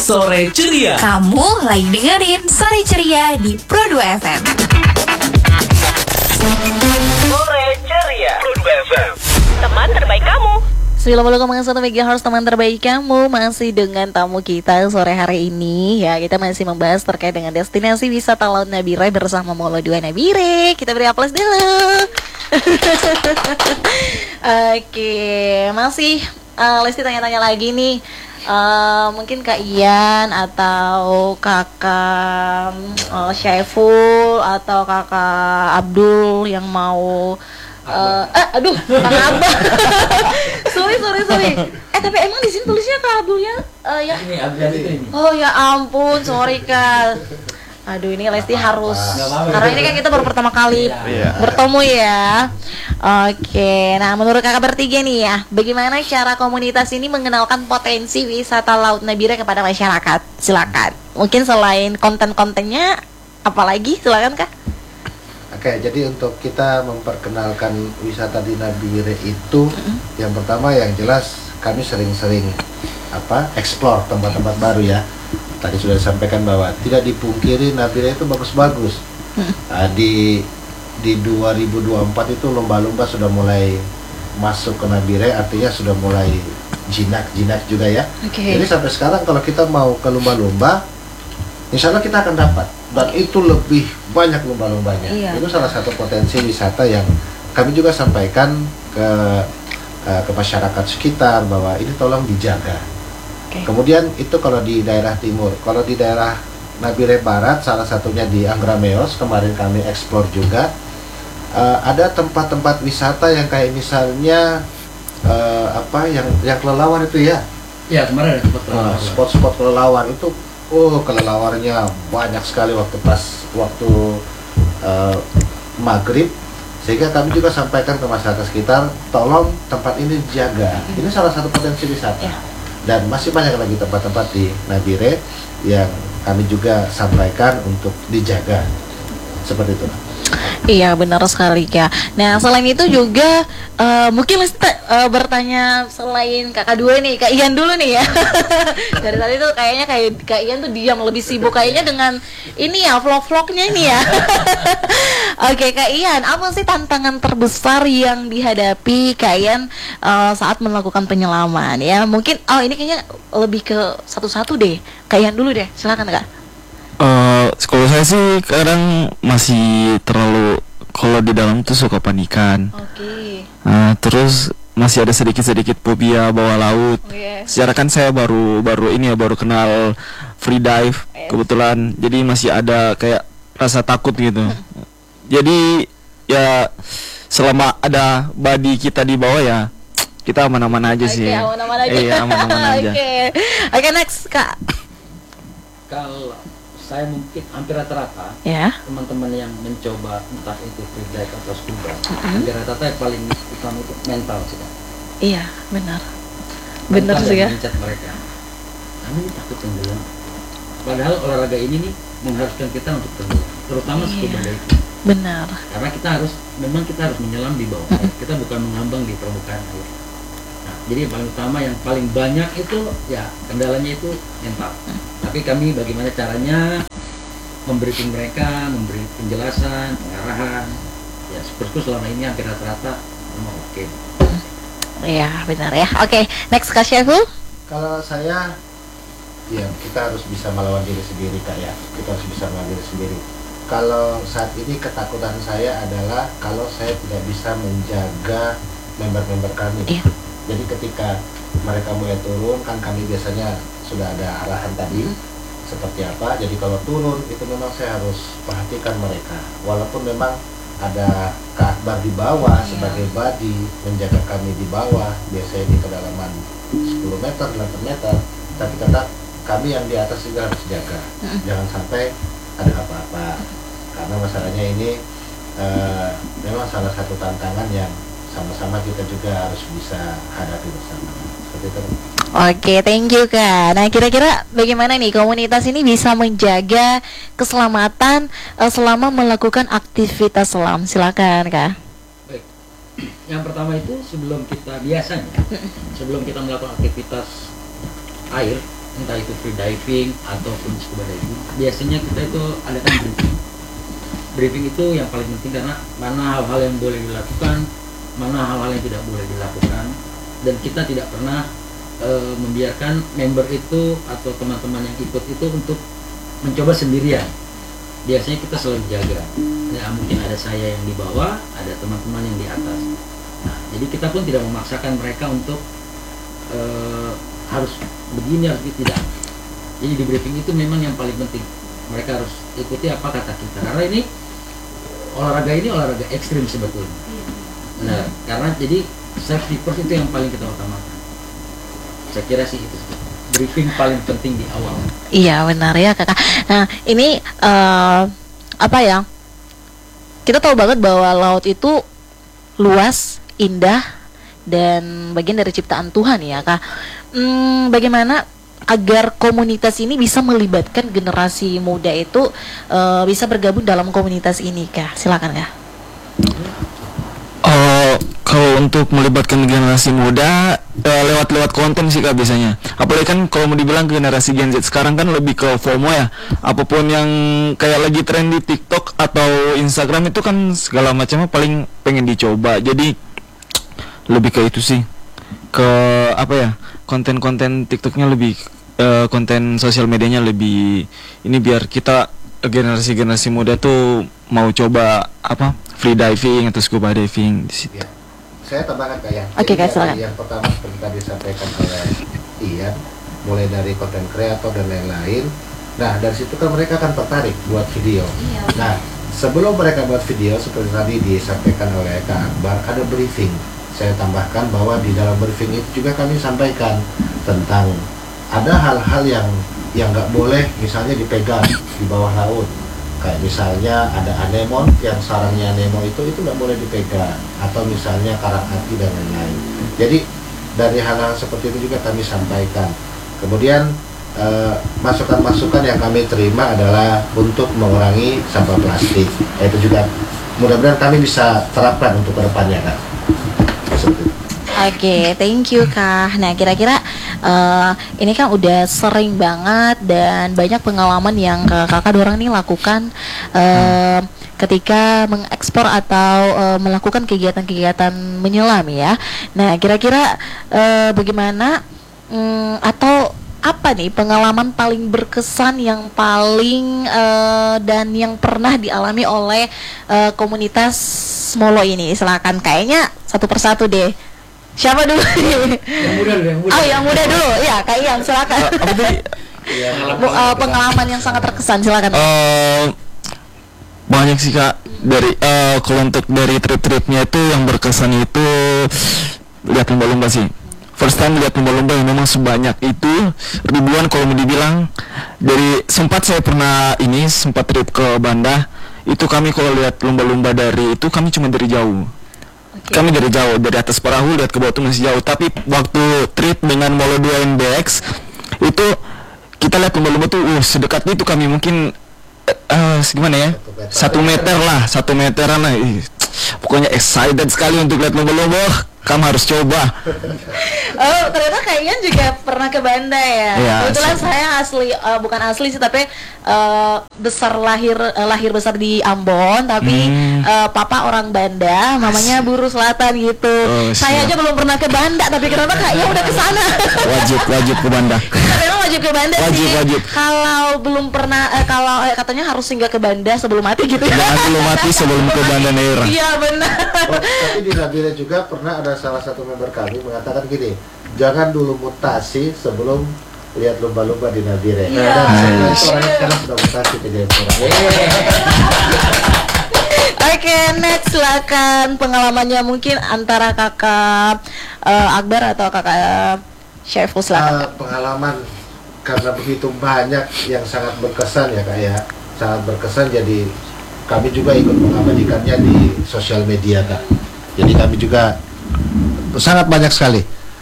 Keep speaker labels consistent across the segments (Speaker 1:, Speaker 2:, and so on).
Speaker 1: Sore Ceria.
Speaker 2: Kamu lagi dengerin Sore Ceria di Pro 2 FM.
Speaker 1: Sore Ceria. Pro 2 FM.
Speaker 3: Teman terbaik kamu.
Speaker 4: 90,1 MHz teman terbaik kamu. Masih dengan tamu kita sore hari ini ya. Kita masih membahas terkait dengan destinasi wisata Laut Nabire bersama Molo 2 Nabire. Kita beri aplaus dulu. Oke, masih Lesti tanya-tanya lagi nih. Mungkin Kak Ian atau Kakak Syaiful atau Kakak Abdul yang mau aduh, Kak Abah. sorry. Tapi emang di sini tulisnya Kak Abdul ya? Ya.
Speaker 5: Ini Abdul itu ini.
Speaker 4: Oh ya ampun, sorry Kak. Aduh, ini Lesti harus karena ini kan kita baru pertama kali bertemu ya. Oke, nah menurut kakak bertiga nih ya, bagaimana cara komunitas ini mengenalkan potensi wisata Laut Nabire kepada masyarakat? Silakan. Mungkin selain konten-kontennya, apalagi silakan Kak.
Speaker 6: Oke, jadi untuk kita memperkenalkan wisata di Nabire itu, yang pertama yang jelas kami sering-sering explore tempat-tempat baru ya. Tadi sudah disampaikan bahwa tidak dipungkiri Nabire itu bagus-bagus. Di 2024 itu lomba-lomba sudah mulai masuk ke Nabire, artinya sudah mulai jinak juga ya. Jadi sampai sekarang kalau kita mau ke lomba-lomba, insya Allah kita akan dapat. Dan itu lebih banyak lomba-lombanya. Itu salah satu potensi wisata yang kami juga sampaikan ke masyarakat sekitar bahwa ini tolong dijaga. Kemudian itu kalau di daerah timur, kalau di daerah Nabire Barat, salah satunya di Angrameos, kemarin kami eksplor juga. Ada tempat-tempat wisata yang kayak misalnya yang kelelawar itu ya.
Speaker 5: Ya, kemarin ada
Speaker 6: spot-spot kelelawar itu, kelelawarnya banyak sekali waktu maghrib. Sehingga kami juga sampaikan ke masyarakat sekitar, tolong tempat ini dijaga. Ini salah satu potensi wisata. Dan masih banyak lagi tempat-tempat di Nabire yang kami juga sampaikan untuk dijaga. Seperti itu.
Speaker 4: Iya benar sekali ya. Nah selain itu juga mungkin Lesti bertanya selain kakak dua nih, Kak Ian dulu nih ya. Dari tadi tuh kayaknya Kak Ian tuh diam, lebih sibuk kayaknya dengan ini ya vlog-vlognya ini ya. Oke Kak Ian, apa sih tantangan terbesar yang dihadapi Kak Ian saat melakukan penyelaman ya? Mungkin ini kayaknya lebih ke satu-satu deh. Kak Ian dulu deh, silakan Kak.
Speaker 7: Kalau saya sih kadang masih terlalu, kalau di dalam tuh suka panikan. Terus masih ada sedikit fobia bawah laut. Secara kan saya baru kenal free dive kebetulan, jadi masih ada kayak rasa takut gitu. Jadi ya selama ada body kita di bawah ya kita aman-aman aja sih.
Speaker 4: Aman-aman aja.
Speaker 7: Iya, aman-aman aja.
Speaker 4: Oke, next Kak.
Speaker 5: Kalau saya mungkin hampir rata-rata teman-teman yang mencoba entah itu free dive atau scuba, hampir rata-rata yang paling utama itu mental sih Kak.
Speaker 4: Iya benar sih ya.
Speaker 5: Mencet mereka, kami takut tenggelam. Padahal olahraga ini nih mengharuskan kita untuk tenggelam, terutama scuba diving.
Speaker 4: Benar.
Speaker 5: Karena kita harus menyelam di bawah. Kita bukan mengambang di permukaan air. Nah, jadi yang paling utama, yang paling banyak itu ya kendalanya itu mental. Tapi kami bagaimana caranya memberi penjelasan, pengarahan. Ya seperti selama ini hampir rata-rata memang oke.
Speaker 4: Iya benar ya. Oke, next Kak Syaiful.
Speaker 6: Kalau saya, ya kita harus bisa melawan diri sendiri Kak ya. Kita harus bisa melawan diri sendiri. Kalau saat ini ketakutan saya adalah kalau saya tidak bisa menjaga member-member kami. Jadi ketika mereka mulai turun, kan kami biasanya sudah ada arahan tadi seperti apa. Jadi kalau turun itu memang saya harus perhatikan mereka. Walaupun memang ada Kak Akbar di bawah sebagai body menjaga kami di bawah, biasanya di kedalaman 10 meter, 8 meter, tapi tetap kami yang di atas juga harus jaga. Jangan sampai ada apa-apa, karena masalahnya ini memang salah satu tantangan yang sama-sama kita juga harus bisa hadapi bersama. Seperti itu.
Speaker 4: Oke, thank you Kak. Nah kira-kira bagaimana nih komunitas ini bisa menjaga keselamatan selama melakukan aktivitas selam? Silakan Kak.
Speaker 5: Baik. Yang pertama itu sebelum kita melakukan aktivitas air, entah itu free diving ataupun scuba diving, biasanya kita itu adakan briefing. Briefing itu yang paling penting karena mana hal-hal yang boleh dilakukan, mana hal-hal yang tidak boleh dilakukan, dan kita tidak pernah membiarkan member itu atau teman-teman yang ikut itu untuk mencoba sendirian. Biasanya kita selalu jaga. Ya, mungkin ada saya yang di bawah, ada teman-teman yang di atas. Nah, jadi kita pun tidak memaksakan mereka untuk harus begini, harus gitu, tidak. Jadi di briefing itu memang yang paling penting. Mereka harus ikuti apa kata kita. Karena ini olahraga ekstrim sebetulnya. Nah, karena jadi safety first itu yang paling kita utamakan. Saya kira sih itu. Briefing paling penting di awal.
Speaker 4: Iya benar ya kakak. Nah ini apa ya? Kita tahu banget bahwa laut itu luas, indah, dan bagian dari ciptaan Tuhan ya kak. Bagaimana agar komunitas ini bisa melibatkan generasi muda itu bisa bergabung dalam komunitas ini kak? Silakan kak.
Speaker 7: Kalau untuk melibatkan generasi muda lewat konten sih kak biasanya. Apalagi kan kalau mau dibilang generasi Gen Z sekarang kan lebih ke FOMO ya. Apapun yang kayak lagi tren di TikTok atau Instagram itu kan segala macamnya paling pengen dicoba. Jadi lebih ke itu sih. Ke apa ya? Konten-konten TikToknya lebih konten sosial medianya lebih ini biar kita generasi muda tuh mau coba apa? Free diving atau scuba diving di situ.
Speaker 6: Ya. Saya tambahkan kak ya.
Speaker 4: Oke,
Speaker 6: Jadi
Speaker 4: silakan.
Speaker 6: yang pertama seperti tadi disampaikan oleh Ian, mulai dari konten kreator dan lain-lain. Nah dari situ kan mereka akan tertarik buat video. Nah sebelum mereka buat video seperti tadi disampaikan oleh Kak Akbar, ada briefing. Saya tambahkan bahwa di dalam briefing itu juga kami sampaikan tentang ada hal-hal yang nggak boleh misalnya dipegang di bawah laut. Kayak misalnya ada anemon yang sarangnya anemon itu nggak boleh dipegang, atau misalnya karang api dan lain-lain. Jadi dari hal-hal seperti itu juga kami sampaikan. Kemudian masukan-masukan yang kami terima adalah untuk mengurangi sampah plastik. Itu juga mudah-mudahan kami bisa terapkan untuk kedepannya kan. Seperti itu.
Speaker 4: Oke, thank you kak. Nah kira-kira ini kan udah sering banget dan banyak pengalaman yang kakak dorang nih lakukan ketika mengekspor atau melakukan kegiatan-kegiatan menyelam ya. Nah kira-kira bagaimana atau apa nih pengalaman paling berkesan yang paling dan yang pernah dialami oleh komunitas Molo ini? Silakan, kayaknya satu persatu deh. Siapa dulu?
Speaker 5: Yang muda dulu, yang muda.
Speaker 4: Oh, yang muda dulu. Ya, Kak Ian, silakan. Pengalaman yang sangat terkesan, silakan.
Speaker 7: Banyak sih kak. Dari kalau untuk dari trip-tripnya itu yang berkesan itu lihat lumba-lumba sih. First time lihat lumba-lumba yang memang sebanyak itu, ribuan kalau mau dibilang. Dari sempat saya pernah sempat trip ke Banda. Itu kami kalau lihat lumba-lumba dari itu kami cuma dari jauh. Kami dari jauh, dari atas perahu lihat ke bawah itu masih jauh. Tapi waktu trip dengan Molo 2 NBX itu kita lihat lumba-lumba tuh sedekat itu kami mungkin gimana ya, 1 meter lah, 1 meteran lah. Pokoknya excited sekali untuk lihat lumba-lumba. Kamu harus coba.
Speaker 4: Oh, ternyata Kak Ian juga pernah ke Banda ya.
Speaker 7: Ya,
Speaker 4: Kebetulan saya asli, bukan asli sih, tapi lahir besar di Ambon, tapi papa orang Banda, mamanya Buru Selatan gitu. Saya aja belum pernah ke Banda, tapi kenapa Kak Ian udah ke sana?
Speaker 7: Wajib ke Banda.
Speaker 4: Memang wajib ke Banda sih.
Speaker 7: Wajib.
Speaker 4: Kalau belum pernah, kalau katanya harus singgah ke Banda sebelum mati gitu ya.
Speaker 7: Jangan dulu mati sebelum ke Banda Neira.
Speaker 4: Iya benar.
Speaker 6: Tapi di Nabila juga pernah ada salah satu member kami mengatakan gini, jangan dulu mutasi sebelum lihat lumba-lumba di Nabire.
Speaker 4: Iya.
Speaker 6: Dan sebenarnya orangnya sekarang sudah mutasi ke Jayapura.
Speaker 4: Oke, next silakan pengalamannya mungkin antara kakak Akbar atau kakak Syaiful, silakan.
Speaker 6: Pengalaman karena begitu banyak yang sangat berkesan ya kak ya, sangat berkesan, jadi kami juga ikut mengabadikannya di sosial media kak. Jadi kami juga sangat banyak sekali.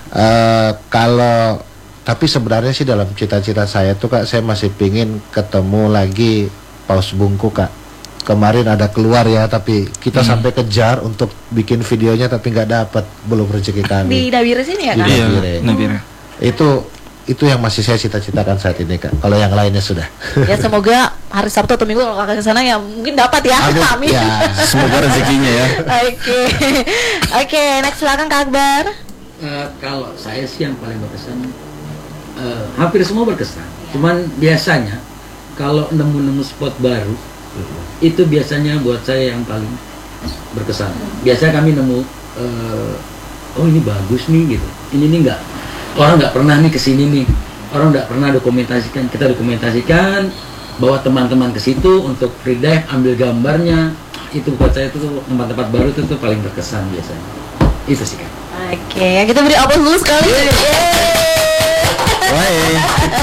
Speaker 6: Tapi sebenarnya sih dalam cita-cita saya tuh kak, saya masih pingin ketemu lagi Paus Bungku kak. Kemarin ada keluar ya, tapi kita sampai kejar untuk bikin videonya tapi nggak dapat, belum rezeki kami.
Speaker 4: Di Nabire sini ya
Speaker 6: Di
Speaker 4: kak?
Speaker 6: Nabire.
Speaker 7: Nabire.
Speaker 6: Itu itu yang masih saya cita-citakan saat ini Kak. Kalau yang lainnya sudah.
Speaker 4: Ya semoga hari Sabtu atau Minggu kalau kakak kesana ya mungkin dapat ya.
Speaker 6: Amin. Ya.
Speaker 7: Semoga rezekinya ya.
Speaker 4: Oke. Oke, next silakan Kak Akbar.
Speaker 5: Kalau saya sih yang paling berkesan, hampir semua berkesan. Cuman biasanya kalau nemu-nemu spot baru, itu biasanya buat saya yang paling berkesan. Biasanya kami nemu, oh ini bagus nih gitu. Ini nih orang nggak pernah nih kesini nih. Orang nggak pernah dokumentasikan. Kita dokumentasikan, bawa teman-teman ke situ untuk free dive, ambil gambarnya. Itu buat saya itu tempat-tempat baru itu tuh paling berkesan biasanya. Itu sih kan.
Speaker 4: Oke, kita beri aplaus dulu sekali.
Speaker 7: Wah.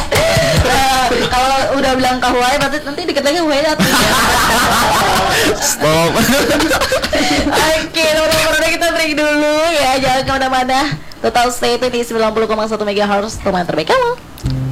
Speaker 4: Kalau udah bilang ke Hawaii, berarti nanti dikit lagi Hawaii datang.
Speaker 7: Stop.
Speaker 4: Oke, teman-teman kita break dulu ya, jangan kemana-mana. Total stay itu di 90,1 MHz teman terbaik kamu.